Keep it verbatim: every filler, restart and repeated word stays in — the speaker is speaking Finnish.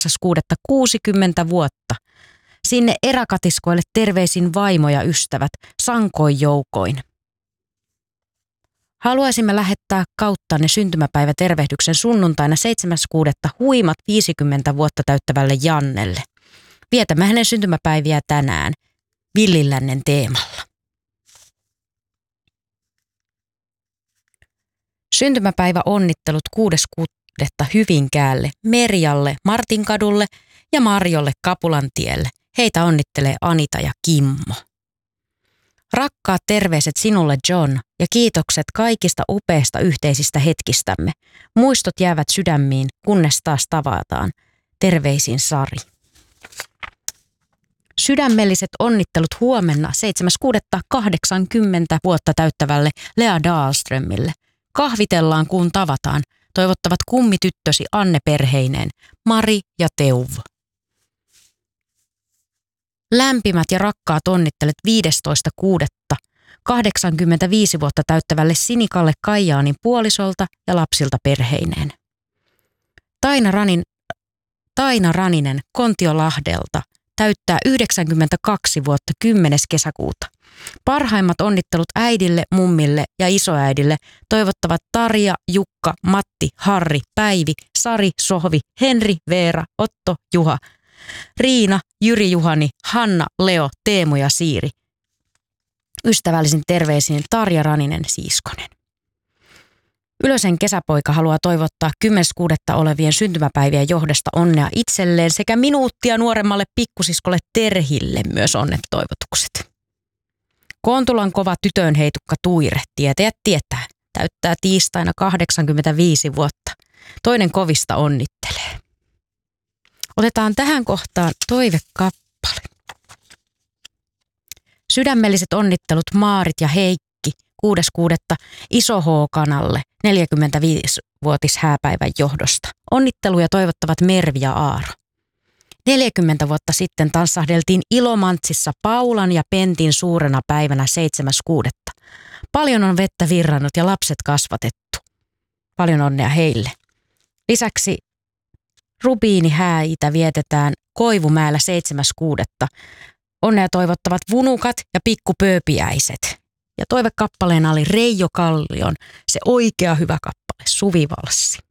kuudetta kuusikymmentä vuotta. Sinne eräkatiskoille terveisin vaimo ja ystävät, sankoin joukoin. Haluaisimme lähettää kauttanne syntymäpäivätervehdyksen sunnuntaina seitsemäs kuudetta huimat viisikymmentä vuotta täyttävälle Jannelle. Vietämme hänen syntymäpäiviä tänään Villin-lännen teemalla. Syntymäpäivä onnittelut kuudes kuudetta Hyvinkäälle, Merjalle, Martinkadulle ja Marjolle Kapulantielle. Heitä onnittelee Anita ja Kimmo. Rakkaat terveiset sinulle, John, ja kiitokset kaikista upeista yhteisistä hetkistämme. Muistot jäävät sydämiin, kunnes taas tavataan. Terveisin Sari. Sydämelliset onnittelut huomenna seitsemäs kuudetta kahdeksankymmentä vuotta täyttävälle Lea Dahlströmille. Kahvitellaan, kun tavataan. Toivottavat kummityttösi Anne perheineen, Mari ja Teuvo. Lämpimät ja rakkaat onnittelet viidestoista kuudetta kahdeksankymmentäviisi vuotta täyttävälle Sinikalle Kaijaanin puolisolta ja lapsilta perheineen. Taina, Ranin, Taina Raninen Kontiolahdelta täyttää yhdeksänkymmentäkaksi vuotta kymmenes kesäkuuta. Parhaimmat onnittelut äidille, mummille ja isoäidille toivottavat Tarja, Jukka, Matti, Harri, Päivi, Sari, Sohvi, Henri, Veera, Otto, Juha, Riina, Jyri, Juhani, Hanna, Leo, Teemu ja Siiri. Ystävällisin terveisin Tarja Raninen Siiskonen. Ylösen kesäpoika haluaa toivottaa kymmenes kuudetta olevien syntymäpäivien johdosta onnea itselleen sekä minuuttia nuoremmalle pikkusiskolle Terhille myös onnetoivotukset. Kontulan kova tytönheitukka Tuire, tietäjät tietää, täyttää tiistaina kahdeksankymmentäviisi vuotta. Toinen kovista onnittelee. Otetaan tähän kohtaan toivekappale. Sydämelliset onnittelut Maarit ja Heikki kuudes kuudetta Iso H-kanalle neljäkymmentäviisivuotis hääpäivän johdosta. Onnitteluja toivottavat Mervi ja Aaro. neljäkymmentä vuotta sitten tanssahdeltiin Ilomantsissa Paulan ja Pentin suurena päivänä seitsemäs kuudetta. Paljon on vettä virrannut ja lapset kasvatettu. Paljon onnea heille. Lisäksi Rubiinihääitä vietetään Koivumäellä seitsemäs kuudetta. Onnea toivottavat vunukat ja pikkupööpiäiset. Ja toivekappaleena oli Reijo Kallion se oikea hyvä kappale, Suvivalssi.